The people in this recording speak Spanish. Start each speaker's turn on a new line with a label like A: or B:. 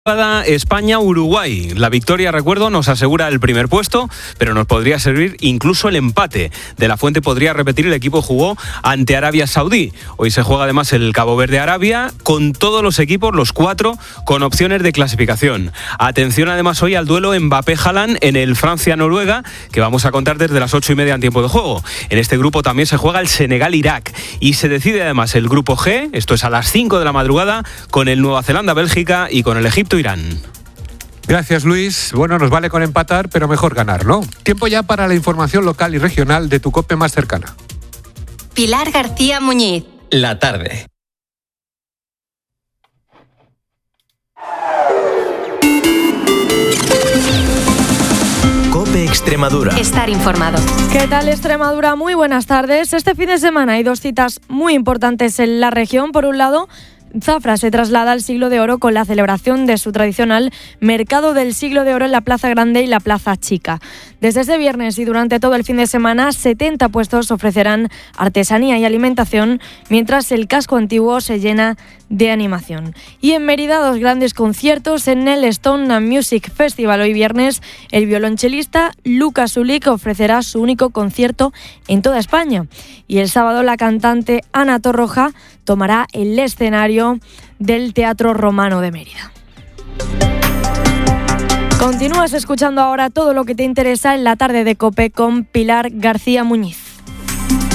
A: España-Uruguay. La victoria, recuerdo, nos asegura el primer puesto, pero nos podría servir incluso el empate. De la Fuente podría repetir, el equipo jugó ante Arabia Saudí. Hoy se juega además el Cabo Verde-Arabia, con todos los equipos, los 4, con opciones de clasificación. Atención además hoy al duelo Mbappé-Haaland en el Francia-Noruega, que vamos a contar desde las 8:30 en tiempo de juego. En este grupo también se juega el Senegal-Irak y se decide además el grupo G, esto es a las 5 de la madrugada, con el Nueva Zelanda-Bélgica y con el Egipto-Irán.
B: Gracias, Luis. Bueno, nos vale con empatar, pero mejor ganar, ¿no? Tiempo ya para la información local y regional de tu COPE más cercana.
C: Pilar García Muñiz.
D: La tarde. COPE Extremadura.
C: Estar informado.
E: ¿Qué tal, Extremadura? Muy buenas tardes. Este fin de semana hay 2 citas muy importantes en la región. Por un lado, Zafra se traslada al Siglo de Oro con la celebración de su tradicional Mercado del Siglo de Oro en la Plaza Grande y la Plaza Chica. Desde este viernes y durante todo el fin de semana, 70 puestos ofrecerán artesanía y alimentación, mientras el casco antiguo se llena de animación. Y en Mérida, 2 grandes conciertos en el Stone and Music Festival. Hoy viernes, el violonchelista Lucas Ulik ofrecerá su único concierto en toda España. Y el sábado, la cantante Ana Torroja tomará el escenario del Teatro Romano de Mérida. Continúas escuchando ahora todo lo que te interesa en la tarde de COPE con Pilar García Muñiz.